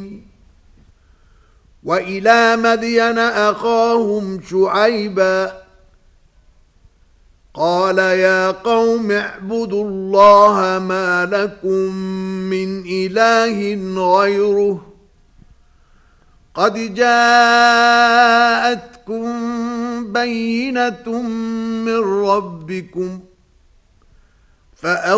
وإلى مدين أخاهم شعيبا قال يا قوم اعبدوا الله ما لكم من إله غيره قد جاءتكم بينة من ربكم